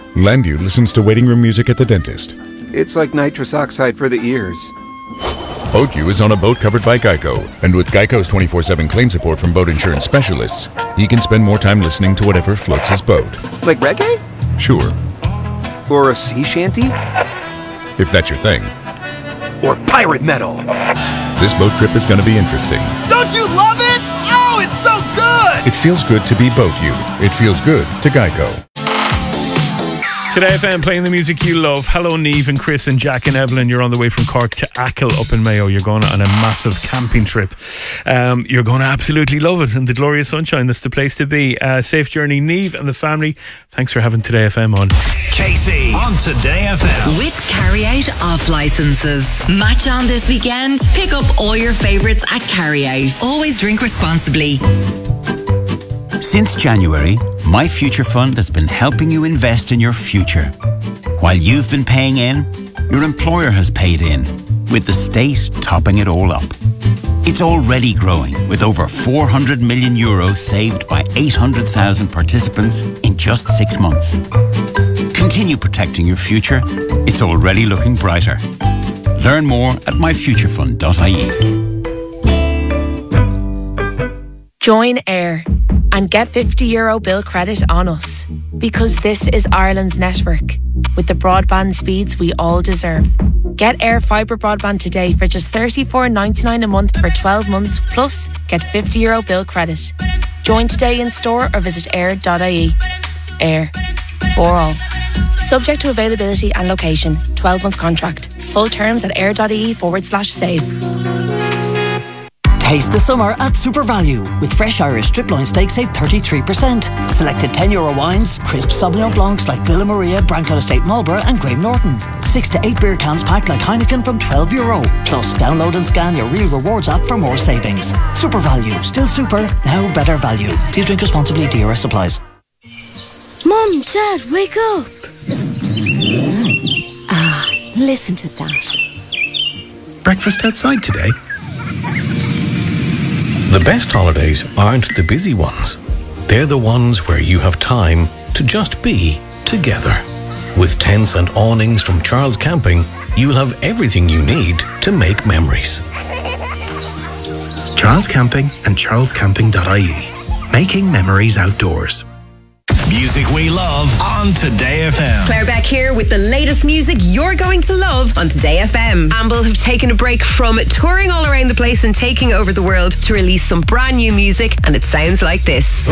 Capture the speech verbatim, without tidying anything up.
Landu listens to waiting room music at the dentist. It's like nitrous oxide for the ears. Boatku is on a boat covered by Geico, and with Geico's twenty-four seven claim support from boat insurance specialists, he can spend more time listening to whatever floats his boat. Like reggae? Sure. Or a sea shanty? If that's your thing. Or pirate metal? This boat trip is going to be interesting. Don't you love it? Oh, it's so good! It feels good to be Boatku. It feels good to Geico. Today F M playing the music you love. Hello Niamh and Chris and Jack and Evelyn. You're on the way from Cork to Achill up in Mayo. You're going on a massive camping trip. Um, you're going to absolutely love it in the glorious sunshine. That's the place to be. Uh, safe journey, Niamh and the family. Thanks for having Today F M on. Casey on Today F M. With Carry Out off licences. Match on this weekend. Pick up all your favourites at Carry Out. Always drink responsibly. Since January, My Future Fund has been helping you invest in your future. While you've been paying in, your employer has paid in, with the state topping it all up. It's already growing, with over four hundred million euro saved by eight hundred thousand participants in just six months. Continue protecting your future. It's already looking brighter. Learn more at my future fund dot I E. Join AIR and get fifty euro bill credit on us, because this is Ireland's network with the broadband speeds we all deserve. Get AIR fibre broadband today for just thirty-four ninety-nine a month for twelve months, plus get fifty euro bill credit. Join today in store or visit air dot I E. AIR, for all. Subject to availability and location. twelve month contract. Full terms at air dot I E forward slash save. Taste the summer at Super Value. With fresh Irish strip loin steak, save thirty-three percent. Selected ten euro wines, crisp Sauvignon Blancs like Villa Maria, Branco Estate Marlborough and Graham Norton. six to eight beer cans packed like Heineken from twelve euro. Plus, download and scan your Real Rewards app for more savings. Super Value. Still super, now better value. Please drink responsibly. D R S applies. Mum, Dad, wake up. Ah, listen to that. Breakfast outside today? The best holidays aren't the busy ones. They're the ones where you have time to just be together. With tents and awnings from Charles Camping, you'll have everything you need to make memories. Charles Camping and charles camping dot I E. Making memories outdoors. Music we love on Today F M. Claire Beck here with the latest music you're going to love on Today F M. Amble have taken a break from touring all around the place and taking over the world to release some brand new music, and it sounds like this.